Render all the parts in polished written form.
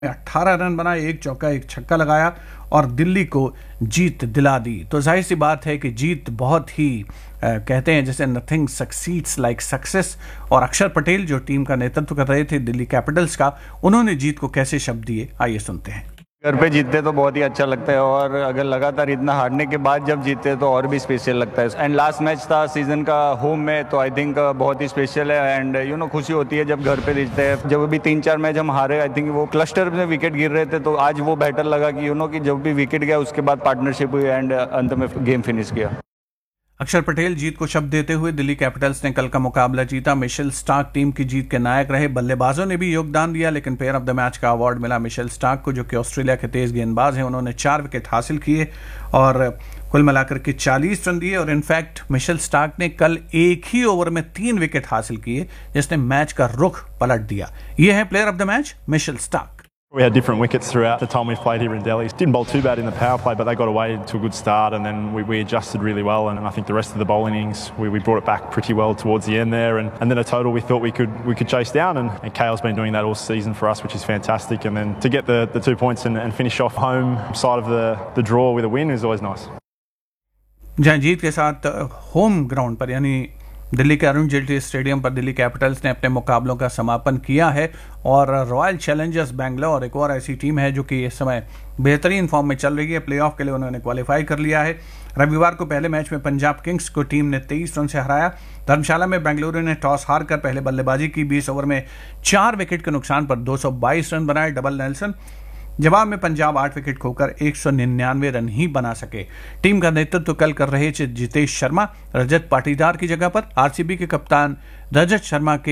18 run बनाए, एक चौका एक छक्का लगाया और दिल्ली को जीत दिला दी। तो जाहिर सी बात है कि जीत बहुत ही कहते हैं जैसे नथिंग सक्सीड्स लाइक सक्सेस। और अक्षर पटेल जो टीम का नेतृत्व कर रहे थे दिल्ली कैपिटल्स का, उन्होंने जीत को कैसे शब्द दिए, आइए सुनते हैं। घर पे जीतते तो बहुत ही अच्छा लगता है और अगर लगातार इतना हारने के बाद जब जीतते तो और भी स्पेशल लगता है। एंड लास्ट मैच था सीजन का होम में, तो आई थिंक बहुत ही स्पेशल है। एंड खुशी होती है जब घर पे जीतते हैं। जब अभी 3-4 मैच हम हारे, आई थिंक वो क्लस्टर में विकेट गिर रहे थे, तो आज वो बेटर लगा कि कि जब भी विकेट गया उसके बाद पार्टनरशिप हुई एंड अंत में गेम फिनिश किया। अक्षर पटेल जीत को शब्द देते हुए दिल्ली कैपिटल्स ने कल का मुकाबला जीता। मिशेल स्टार्क टीम की जीत के नायक रहे। बल्लेबाजों ने भी योगदान दिया, लेकिन प्लेयर ऑफ द मैच का अवार्ड मिला मिशेल स्टार्क को, जो कि ऑस्ट्रेलिया के तेज गेंदबाज हैं। उन्होंने 4 विकेट हासिल किए और कुल मिलाकर के 40 रन दिए। और इनफैक्ट मिशेल स्टार्क ने कल एक ही ओवर में 3 विकेट हासिल किए, जिसने मैच का रुख पलट दिया। यह है player of the match Mitchell Starc. We had different wickets throughout the time we've played here in Delhi. Didn't bowl too bad in the power play, but they got away to a good start, and then we adjusted really well. And I think the rest of the bowling innings, we brought it back pretty well towards the end there. And then a total we thought we could chase down, and KL's been doing that all season for us, which is fantastic. And then to get the 2 points and finish off home side of the draw with a win is always nice. जहां जीत के साथ home ground पर यानी दिल्ली के Arun Jaitley stadium पर Delhi Capitals ने अपने मुकाबलों का समापन किया है। और रॉयल चैलेंजर्स बेंगलोर एक और ऐसी टीम है जो कि इस समय बेहतरीन फॉर्म में चल रही है। प्लेऑफ के लिए उन्होंने क्वालिफाई कर लिया है। रविवार को पहले मैच में पंजाब किंग्स को टीम ने 23 रन से हराया। धर्मशाला में बेंगलुरु ने टॉस हारकर पहले बल्लेबाजी की। 20 ओवर में 4 विकेट के नुकसान पर 222 रन बनाए डबल नेल्सन। जवाब में पंजाब 8 विकेट खोकर 199 रन ही बना सके। टीम का नेतृत्व कल कर रहे थे जितेश शर्मा रजत पाटीदार की जगह पर। आरसीबी के कप्तान रजत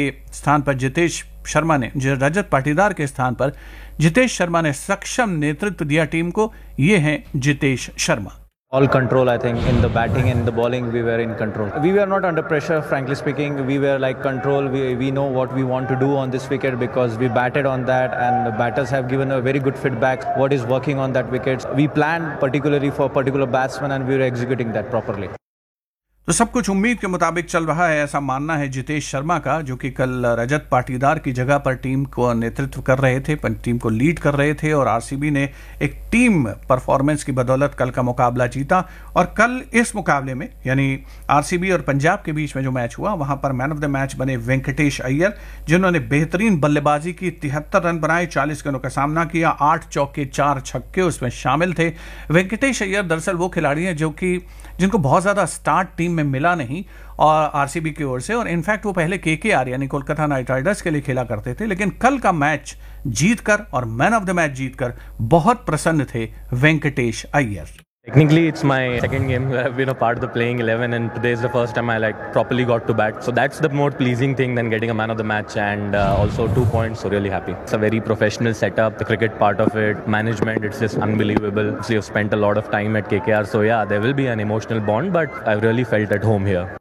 पाटीदार के स्थान पर जितेश शर्मा ने सक्षम नेतृत्व दिया टीम को। ये हैं Jitesh Sharma. All control, I think, in the batting and the bowling, we were in control. We were not under pressure, frankly speaking. We were like control. We know what we want to do on this wicket because we batted on that, and the batters have given a very good feedback. What is working on that wicket? We planned particularly for particular batsmen, and we were executing that properly. तो सब कुछ उम्मीद के मुताबिक चल रहा है, ऐसा मानना है जितेश शर्मा का, जो कि कल रजत पाटीदार की जगह पर टीम को नेतृत्व कर रहे थे, टीम को लीड कर रहे थे। और आरसीबी ने एक टीम परफॉर्मेंस की बदौलत कल का मुकाबला जीता। और कल इस मुकाबले में यानी आरसीबी और पंजाब के बीच में जो मैच हुआ, वहां पर मैन ऑफ द मैच बने वेंकटेश अय्यर, जिन्होंने बेहतरीन बल्लेबाजी की। 73 रन बनाए, 40 रनों का सामना किया। 8 चौके 4 छक्के उसमें शामिल थे। वेंकटेश अय्यर दरअसल वो खिलाड़ी हैं जिनको बहुत ज्यादा स्टार्ट टीम में मिला नहीं और आरसीबी की ओर से। और इनफैक्ट वो पहले केकेआर यानी कोलकाता नाइट राइडर्स के लिए खेला करते थे, लेकिन कल का मैच जीतकर और मैन ऑफ द मैच जीतकर बहुत प्रसन्न थे Venkatesh Iyer. Technically, it's my second game where I've been a part of the playing 11, and today is the first time I properly got to bat. So that's the more pleasing thing than getting a man of the match, and also 2 points. So really happy. It's a very professional setup. The cricket part of it, management, it's just unbelievable. So you've spent a lot of time at KKR. So yeah, there will be an emotional bond, but I've really felt at home here.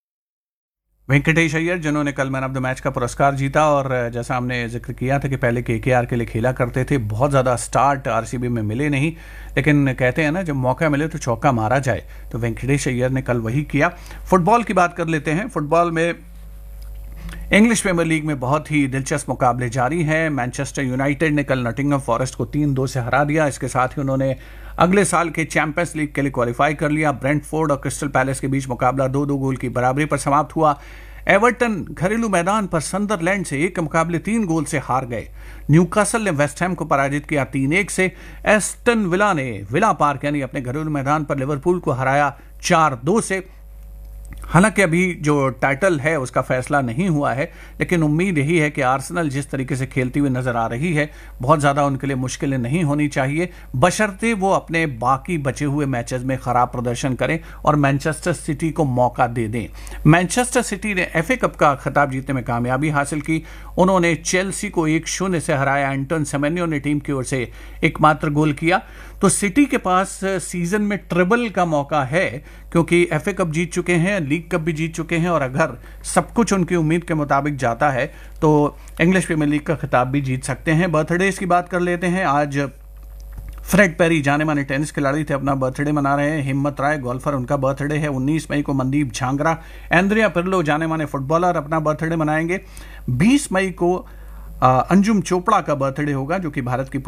Venkatesh Iyer जिन्होंने कल man of the match का पुरस्कार जीता, और जैसा हमने जिक्र किया था कि पहले केकेआर के लिए खेला करते थे, बहुत ज़्यादा स्टार्ट आरसीबी में मिले नहीं, लेकिन कहते हैं ना जब मौका मिले तो चौका मारा जाए, तो वेंकटेश अय्यर ने कल वही किया। फुटबॉल की बात कर लेते हैं। फुटबॉल में इंग्लिश प्रीमियर लीग में बहुत ही दिलचस्प मुकाबले जारी हैं। मैनचेस्टर यूनाइटेड ने कल नॉटिंघम फॉरेस्ट को 3-2 से हरा दिया। इसके साथ ही उन्होंने अगले साल के चैंपियंस लीग के लिए क्वालिफाई कर लिया। ब्रेंटफोर्ड और क्रिस्टल पैलेस के बीच मुकाबला 2-2 गोल की बराबरी पर समाप्त हुआ। एवर्टन घरेलू मैदान पर सन्दरलैंड से 1 के मुकाबले 3 गोल से हार गए। न्यूकासल ने वेस्ट हैम को पराजित किया 3-1 से। एस्टन विला ने विला पार्क यानी अपने घरेलू मैदान पर लिवरपूल को हराया 4-2 से। हालांकि अभी जो टाइटल है उसका फैसला नहीं हुआ है, लेकिन उम्मीद यही है कि आर्सेनल जिस तरीके से खेलती हुई नजर आ रही है, बहुत ज्यादा उनके लिए मुश्किलें नहीं होनी चाहिए, बशर्ते वो अपने बाकी बचे हुए मैचेस में खराब प्रदर्शन करें और मैनचेस्टर सिटी को मौका दे दें। मैनचेस्टर सिटी ने एफए कप का खिताब जीतने में कामयाबी हासिल की। उन्होंने चेल्सी को 1-0 से हराया। एंटोन सेमेन्यो ने टीम की ओर से एकमात्र गोल किया। तो सिटी के पास सीजन में ट्रिबल का मौका है, क्योंकि एफए कप जीत चुके हैं, लीग कप भी जीत चुके हैं, और अगर सब कुछ उनकी उम्मीद के मुताबिक जाता है तो इंग्लिश प्रीमियर लीग का खिताब भी जीत सकते हैं। बर्थडेज की बात कर लेते हैं। आज फ्रेड पेरी जाने माने टेनिस खिलाड़ी थे, अपना बर्थडे मना रहे हैं। हिम्मत राय गोल्फर, उनका बर्थडे है। 19 मई को मनदीप झांगरा, एंड्रिया पिर्लो जाने माने फुटबॉलर अपना बर्थडे मनाएंगे। 20 मई को अंजुम चोपड़ा का बर्थडे होगा, जो कि भारत की